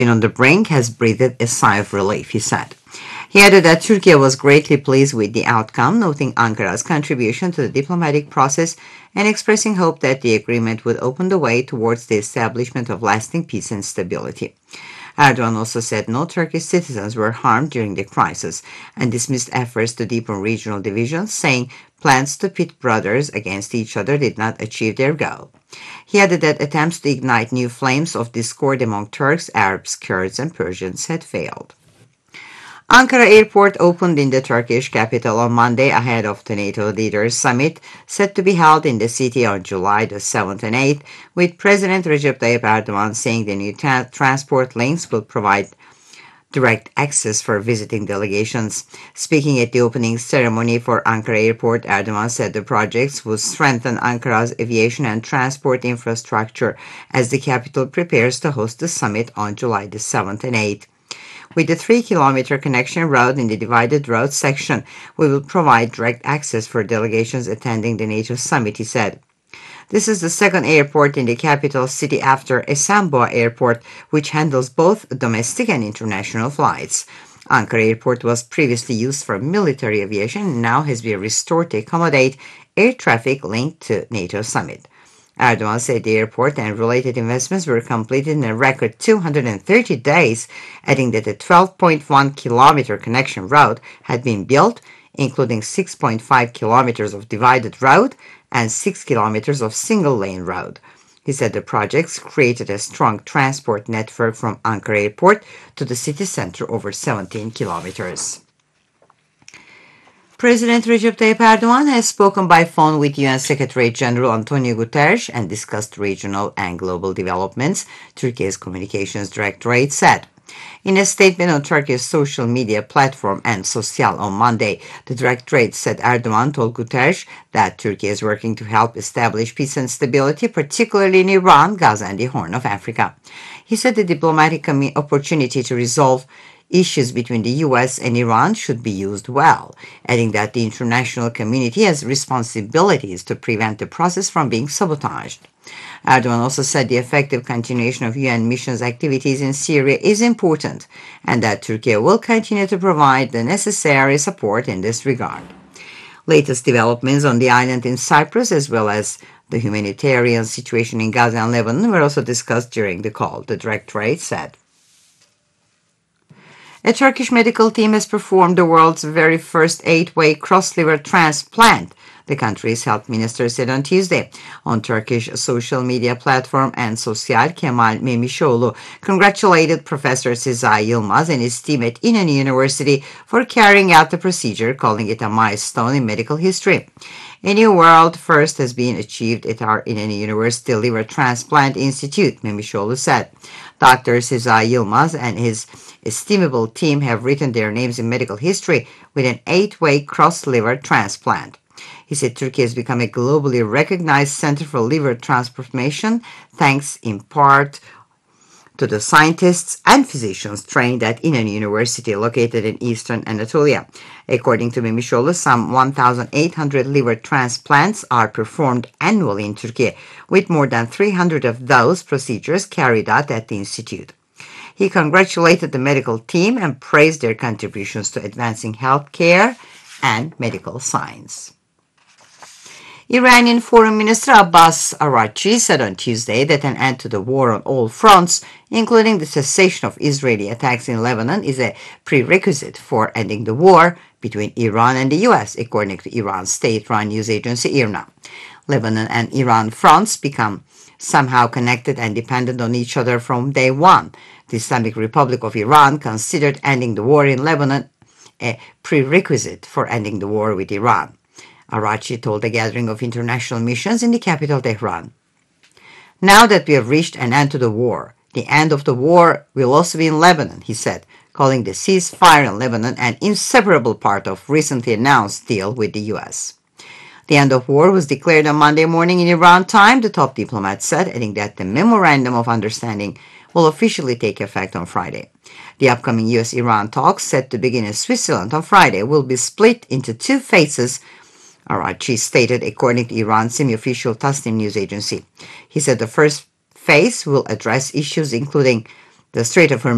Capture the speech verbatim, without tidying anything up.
on the brink has breathed a sigh of relief, he said. He added that Turkey was greatly pleased with the outcome, noting Ankara's contribution to the diplomatic process and expressing hope that the agreement would open the way towards the establishment of lasting peace and stability. Erdogan also said no Turkish citizens were harmed during the crisis and dismissed efforts to deepen regional divisions, saying plans to pit brothers against each other did not achieve their goal. He added that attempts to ignite new flames of discord among Turks, Arabs, Kurds, and Persians had failed. Ankara Airport opened in the Turkish capital on Monday ahead of the NATO Leaders Summit set to be held in the city on July the seventh and eighth, with President Recep Tayyip Erdogan saying the new tra- transport links will provide direct access for visiting delegations. Speaking at the opening ceremony for Ankara Airport, Erdogan said the projects will strengthen Ankara's aviation and transport infrastructure as the capital prepares to host the summit on July the seventh and eighth. With the three-kilometer connection road in the divided road section, we will provide direct access for delegations attending the NATO summit, he said. This is the second airport in the capital city after Esenboğa Airport, which handles both domestic and international flights. Ankara Airport was previously used for military aviation and now has been restored to accommodate air traffic linked to NATO summit. Erdogan said the airport and related investments were completed in a record two hundred thirty days, adding that a twelve point one kilometer connection road had been built, including six point five kilometers of divided road and six kilometers of single-lane road. He said the projects created a strong transport network from Ankara Airport to the city center over seventeen kilometers. President Recep Tayyip Erdogan has spoken by phone with U N Secretary-General Antonio Guterres and discussed regional and global developments, Turkey's Communications Directorate said. In a statement on Turkey's social media platform and Sosyal on Monday, the Directorate said Erdogan told Guterres that Turkey is working to help establish peace and stability, particularly in Iran, Gaza, and the Horn of Africa. He said the diplomatic opportunity to resolve issues between the U S and Iran should be used well, adding that the international community has responsibilities to prevent the process from being sabotaged. Erdogan also said the effective continuation of U N missions activities in Syria is important and that Turkey will continue to provide the necessary support in this regard. Latest developments on the island in Cyprus, as well as the humanitarian situation in Gaza and Lebanon, were also discussed during the call, the Directorate said. A Turkish medical team has performed the world's very first eight-way cross-liver transplant, the country's health minister said on Tuesday. On Turkish social media platform and Sosyal, Kemal Memişoğlu congratulated Professor Sezai Yılmaz and his team at İnönü University for carrying out the procedure, calling it a milestone in medical history. A new world first has been achieved at our İnönü University Liver Transplant Institute, Memişoğlu said. Doctor Sezai Yılmaz and his estimable team have written their names in medical history with an eight-way cross-liver transplant. He said Turkey has become a globally recognized center for liver transplantation, thanks in part to the scientists and physicians trained at İnönü University, located in eastern Anatolia. According to Memişoğlu, some one thousand eight hundred liver transplants are performed annually in Turkey, with more than three hundred of those procedures carried out at the institute. He congratulated the medical team and praised their contributions to advancing health care and medical science. Iranian Foreign Minister Abbas Araghchi said on Tuesday that an end to the war on all fronts, including the cessation of Israeli attacks in Lebanon, is a prerequisite for ending the war between Iran and the U S, according to Iran's state-run news agency I R N A. Lebanon and Iran fronts become somehow connected and dependent on each other from day one. The Islamic Republic of Iran considered ending the war in Lebanon a prerequisite for ending the war with Iran. Araghchi told a gathering of international missions in the capital, Tehran. Now that we have reached an end to the war, the end of the war will also be in Lebanon, he said, calling the ceasefire in Lebanon an inseparable part of recently announced deal with the U S. The end of war was declared on Monday morning in Iran time, the top diplomat said, adding that the Memorandum of Understanding will officially take effect on Friday. The upcoming U S Iran talks, set to begin in Switzerland on Friday, will be split into two phases, Araghchi stated, according to Iran's semi-official Tasnim news agency. He said the first phase will address issues including the Strait of Hormuz